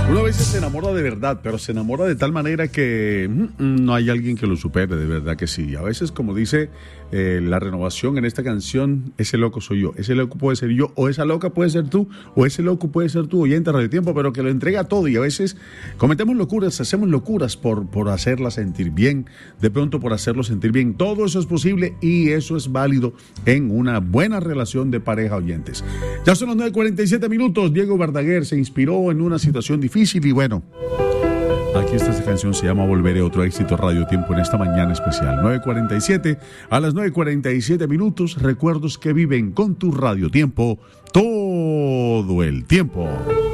Uno a veces se enamora de verdad, pero se enamora de tal manera que no hay alguien que lo supere, de verdad que sí. A veces, como dice la renovación en esta canción, ese loco soy yo, ese loco puede ser yo, o esa loca puede ser tú, o ese loco puede ser tú, oyente de Radio Tiempo, pero que lo entrega todo. Y a veces cometemos locuras, hacemos locuras por hacerla sentir bien, de pronto por hacerlo sentir bien. Todo eso es posible y eso es válido en una buena relación de pareja, oyentes. Ya son las 9:47 minutos. Diego Verdaguer se inspiró en una situación difícil y bueno, aquí está esta canción, se llama Volveré, otro éxito Radio Tiempo en esta mañana especial. 9:47, a las 9:47 minutos, recuerdos que viven con tu Radio Tiempo todo el tiempo.